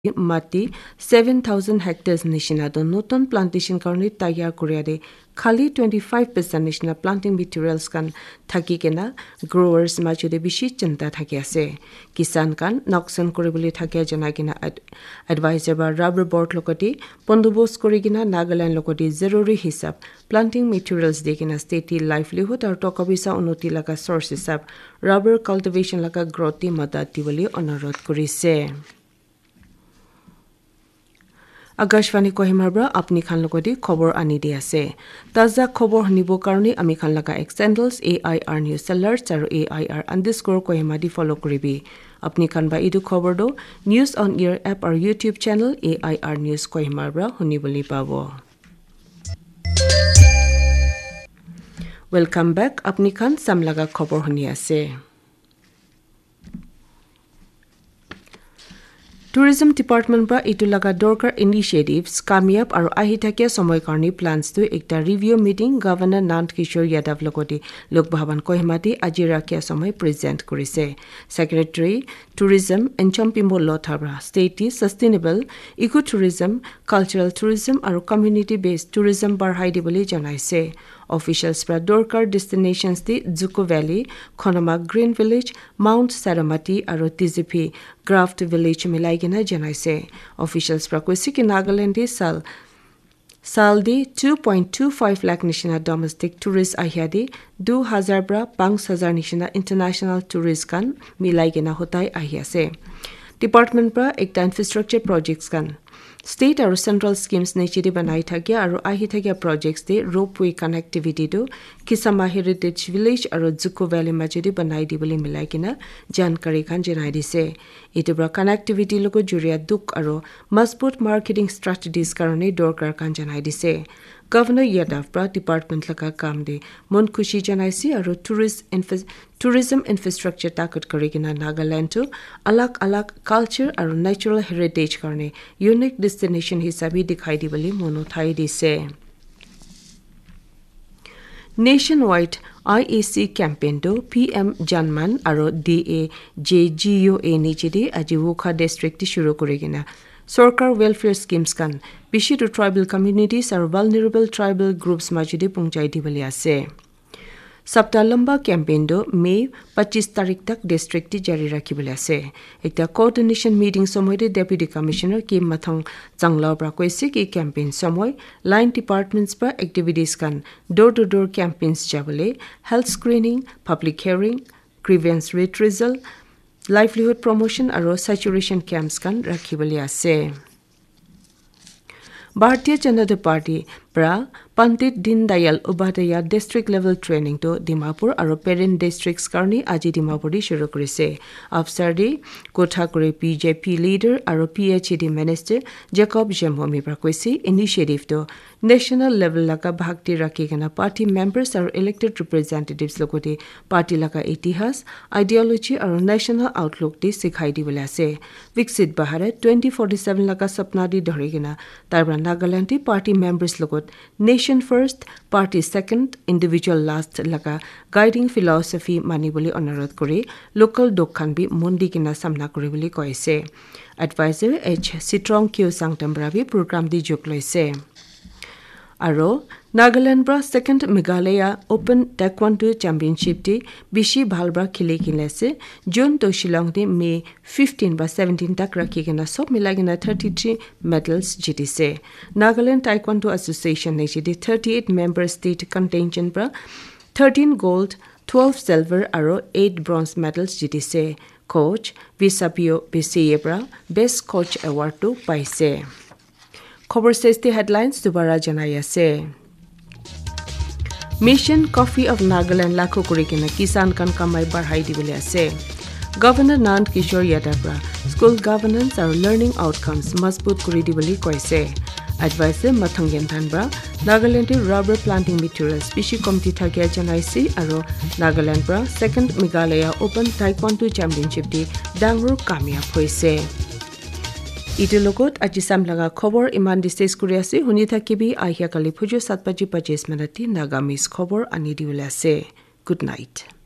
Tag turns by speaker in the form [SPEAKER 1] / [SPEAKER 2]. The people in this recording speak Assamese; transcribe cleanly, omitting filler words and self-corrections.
[SPEAKER 1] মাটি 7,000 হেক্টৰছ নিচিনা নতুন প্লান্টেশন কাৰণে তৈয়াৰ কৰিয়াৰে খালি 25% নিচিনা প্লান্টিং মেটেৰিয়েলছ কান থাকি কেনা গ্ৰোৱাৰ্ছ মাজতে বেছি চিন্তা থাকি আছে কিसान কান নকশন কৰিবলৈ থাকে জনাই কিনা এডভাইজাৰ বা ৰাবাৰ বৰ্ড লগতে বন্দোবস্ত কৰি কিনা নাগালেণ্ড লগতে জৰুৰী হিচাপ প্লান্টিং মেটেৰিয়েলছ দি কিনা ষ্টেটি লাইভলিহুড আৰু টকাবিছা উন্নতি লগা চৰ্চ হিচাপ ৰাবাৰ কাল্টিভেশ্যন লগা গ্ৰথি মদত দিবলৈ অনুৰোধ কৰিছে আকাশবাণী কহিমাৰবৰা আপনি খান লগতে খবৰ আনি দি আছে তাজা খবৰ শুনিবৰ কাৰণে আমি খান লগা এক্সেণ্ডলছ AIR নিউজ এলাৰ্টছ আৰু AIR_ কহিমা দি ফলো কৰিবি আপনি খান বা ইটো খবৰটো নিউজ অন এয়াৰ এপ আৰু ইউটিউব চেনেল AIR নিউজ কহিমাৰবৰা শুনিবলৈ পাব ওয়েলকাম বেক আপনি খান সাম লগা খবৰ শুনি আছে Tourism Department pra itu laga dorkar initiatives kamyab aru ahi thakia samoy karni plans tu ekta review meeting Governor Nand Kishore Yadav logoti Lok Bhavan Kohimati aji rakhia samoy present korise Secretary Tourism Enchampimo Lothabra State Sustainable Ecotourism Cultural Tourism aru Community Based Tourism barhai diboli janaise Officials pra dorkar destinations di Zuko Valley, Khonoma Green Village, Mount Saramati aru TZP Graft Village milai gina janaise officials pra koisi ki Nagaland di sal di 2.25 lakh nishina domestic tourist ahyadi 2000 bra 5000 nishina international tourist kan milai gina hotai ahyase department pra ekta infrastructure projects kan State aru central schemes nechidi banai thakya aru ahi thakya projects de ropeway connectivity to Kisama Heritage Village aru Zuko Valley majodi banai diboli milai kina jankari khan janai dise itubra connectivity logo juria duk aru masbut marketing strategies karone dorkar khan janai dise Governor Yadav pra department laka kam de mon khushi janaisi aru tourism infrastructure takut karigina Nagaland to alak culture aru natural heritage karne unique destination hisabi dikhai dibali mono thai dise Nationwide IAC campaign to PM Janman aru DAJGOA nichidi aji Wukha district ti shuru korigina Sarkar welfare schemes kan bishi to tribal communities or vulnerable tribal groups majudi pungchai dibali ase Sapta lamba campaign do May 25 tarik tak district ti jari rakhibole ase ekta coordination meeting somoy de deputy commissioner Kim Mathang Changlaw pra koise ki campaign somoy line departments pa activities kan door to door campaigns jabole health screening public hearing grievance retrieval livelihood promotion aru saturation camps kan rakhibole ase Bharatiya Janata Party pra Pandit Dindayal Upadhyaya district level training to Dimapur aru parent districts karni aji Dimapur di shuru korise after di Kothakuri BJP leader aru PhD minister Jacob Jemhomi pra koisi initiative to national level laka bhakti rakhi kana party members aru elected representatives logoti party laka itihas ideology aru national outlook di sikhai dibole ase Viksit Bharat 2047 laka sapna di dhorigina tarbra Nagaland ti party members logot nation first party second individual last laka guiding philosophy mani boli onurodh kori local dokhan bi mondi kina samna kori boli koise advisor H Sitrong Q Sangtambra bi program di jok loise aro Nagaland bra second Meghalaya Open Taekwondo Championship ti bishi bhalbra khile kinase June to Shillong de May 15 ba 17 tak rakhi kena sob milagina 33 medals jitise Nagaland Taekwondo Association ne jidi 38 member state contingent bra 13 gold 12 silver aro 8 bronze medals jitise coach Visapio Bisayebra best coach award to paise खबर सेस्ते हेडलाइंस दोबारा जनाई आसे मिशन कॉफी ऑफ नागालैंड लाखो kurikin किसान kan kamai barhai dibole ase Governor Nand Kishore Yadav school governance and learning outcomes mazbut kori diboli koise advisor Mathangyan Thanbra Nagaland rubber planting materials bishi committee thakya janaisi aro Nagaland bra second Meghalaya Open Taekwondo Championship di dangro kamyab hoise Ito logot ajisam laga khobor iman discuss kuri ase huni thakibi ahya kali phujo 7:25 minute nagamis khobor ani diule ase good night